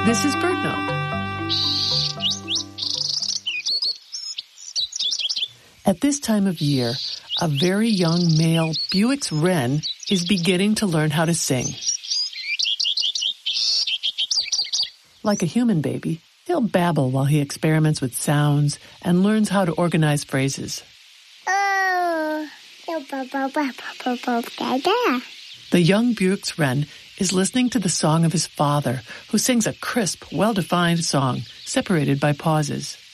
This is BirdNote. At this time of year, a very young male Bewick's wren is beginning to learn how to sing. Like a human baby, he'll babble while he experiments with sounds and learns how to organize phrases. The young Bewick's wren is listening to the song of his father, who sings a crisp, well-defined song, separated by pauses.